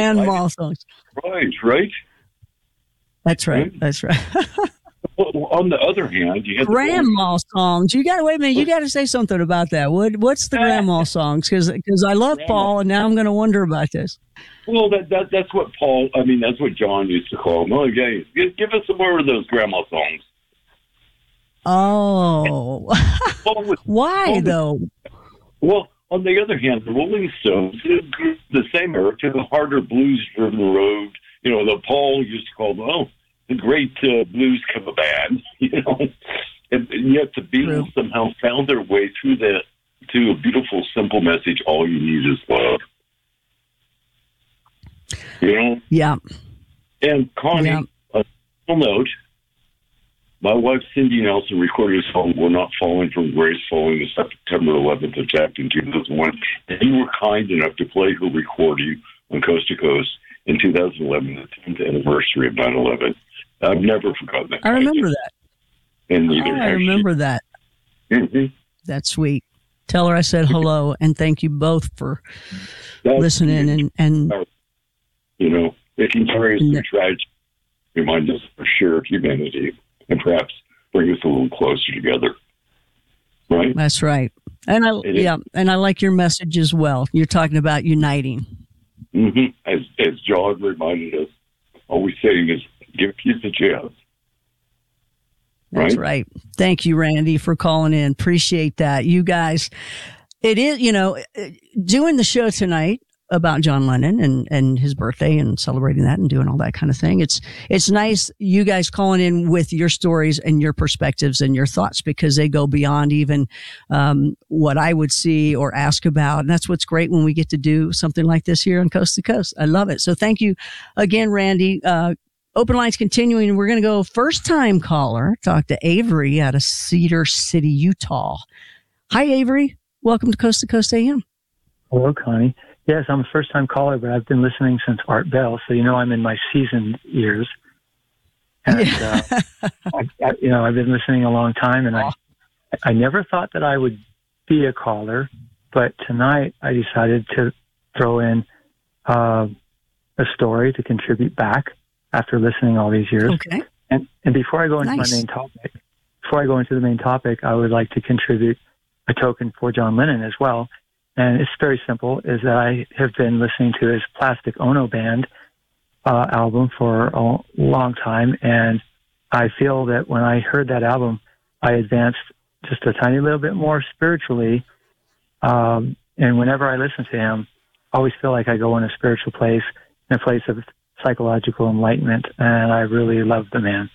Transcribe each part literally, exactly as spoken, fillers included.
grandma songs. Right, right. That's right. right? That's right. Well, on the other hand, you have grandma songs. You got to wait a minute. You got to say something about that. What What's the grandma songs? Because because I love grandma. Paul, and now I'm going to wonder about this. Well, that, that that's what Paul. I mean, that's what John used to call them. Oh, yeah, give, give us some more of those grandma songs. Oh, was, why though? Well, on the other hand, the Rolling Stones, the same era, to the harder blues-driven road. You know, the Paul used to call them, oh, the great uh, blues cover band. You know, and, and yet the Beatles True. somehow found their way through that to a beautiful, simple message: all you need is love. You know. Yeah. And Connie, yeah. a little note. My wife, Cindy Nelson, recorded a song, We're Not Falling from Grace, following the September eleventh attack in two thousand one. And you were kind enough to play her recording on Coast to Coast in two thousand eleven, the tenth anniversary of nine eleven. I've never forgotten that. I remember that. And neither oh, I remember she. that. Mm-hmm. That's sweet. Tell her I said hello, and thank you both for That's listening. And, and, you know, it can carry us through tragedy, remind us of shared humanity, and perhaps bring us a little closer together. Right? That's right. And I, it yeah, is. and I like your message as well. You're talking about uniting. Mm-hmm. As, as John reminded us, all we're saying is give peace a chance. That's right? right. Thank you, Randy, for calling in. Appreciate that. You guys, it is, you know, doing the show tonight about John Lennon and, and his birthday and celebrating that and doing all that kind of thing. It's, it's nice you guys calling in with your stories and your perspectives and your thoughts, because they go beyond even, um, what I would see or ask about. And that's what's great when we get to do something like this here on Coast to Coast. I love it. So thank you again, Randy. Uh, open lines continuing. We're going to go first time caller, talk to Avery out of Cedar City, Utah. Hi, Avery. Welcome to Coast to Coast A M. Hello, Connie. Yes, I'm a first-time caller, but I've been listening since Art Bell, so you know I'm in my seasoned years. And, uh, I, I, you know, I've been listening a long time, and I, I never thought that I would be a caller, but tonight I decided to throw in uh, a story to contribute back after listening all these years. Okay. And, and before I go into nice. my main topic, before I go into the main topic, I would like to contribute a token for John Lennon as well. And it's very simple, is that I have been listening to his Plastic Ono Band uh, album for a long time. And I feel that when I heard that album, I advanced just a tiny little bit more spiritually. Um, and whenever I listen to him, I always feel like I go in a spiritual place, in a place of psychological enlightenment. And I really love the man.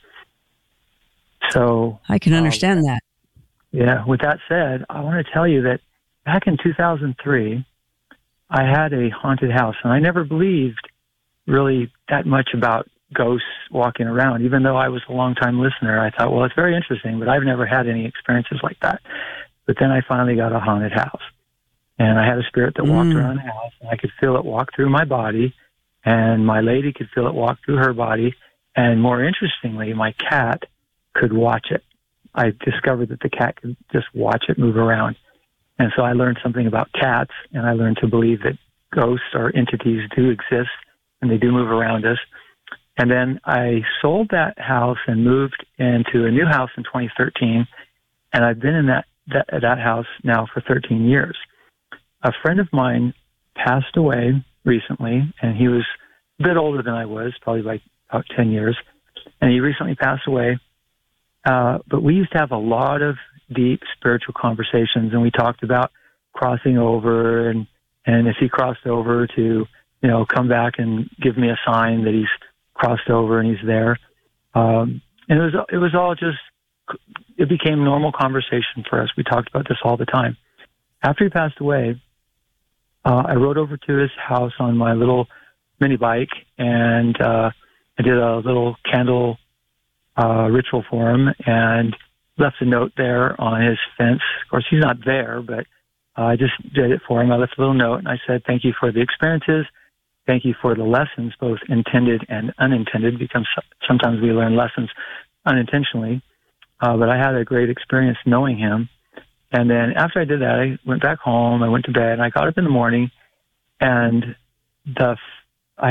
So I can understand um, that. Yeah. With that said, I want to tell you that back in two thousand three, I had a haunted house, and I never believed really that much about ghosts walking around. Even though I was a long-time listener, I thought, well, it's very interesting, but I've never had any experiences like that. But then I finally got a haunted house, and I had a spirit that walked mm. around the house, and I could feel it walk through my body, and my lady could feel it walk through her body, and more interestingly, my cat could watch it. I discovered that the cat could just watch it move around. And so I learned something about cats, and I learned to believe that ghosts or entities do exist, and they do move around us. And then I sold that house and moved into a new house in twenty thirteen, and I've been in that, that, that house now for thirteen years. A friend of mine passed away recently, and he was a bit older than I was, probably by about ten years, and he recently passed away. Uh, but we used to have a lot of deep spiritual conversations, and we talked about crossing over, and, and if he crossed over to, you know, come back and give me a sign that he's crossed over and he's there. Um, and it was, it was all just, it became normal conversation for us. We talked about this all the time. After he passed away, uh, I rode over to his house on my little mini bike, and uh, I did a little candle uh, ritual for him, and left a note there on his fence. Of course, he's not there, but uh, I just did it for him. I left a little note, and I said, thank you for the experiences. Thank you for the lessons, both intended and unintended, because sometimes we learn lessons unintentionally. Uh, but I had a great experience knowing him. And then after I did that, I went back home, I went to bed, and I got up in the morning, and the